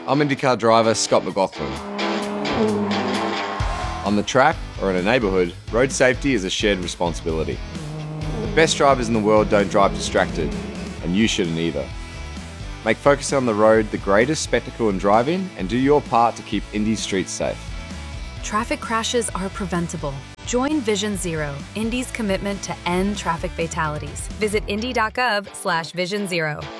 I'm IndyCar driver Scott McLaughlin. On the track or in a neighbourhood, road safety is a shared responsibility. The best drivers in the world don't drive distracted, and you shouldn't either. Make focus on the road the greatest spectacle in driving and do your part to keep Indy's streets safe. Traffic crashes are preventable. Join Vision Zero, Indy's commitment to end traffic fatalities. Visit indy.gov/Vision Zero.